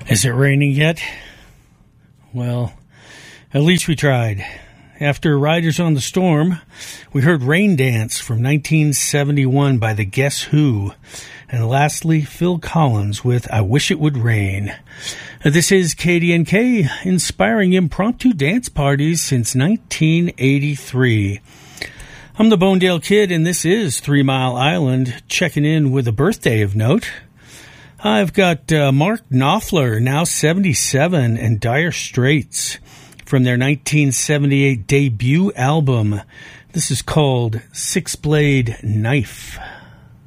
Is it raining yet? Well, at least we tried. After Riders on the Storm, we heard Rain Dance from 1971 by the Guess Who. And lastly, Phil Collins with I Wish It Would Rain. This is KDNK, inspiring impromptu dance parties since 1983. I'm the Bonedale Kid, and this is 3 Mile Island, checking in with a birthday of note. I've got Mark Knopfler, now 77, and Dire Straits from their 1978 debut album. This is called Six Blade Knife.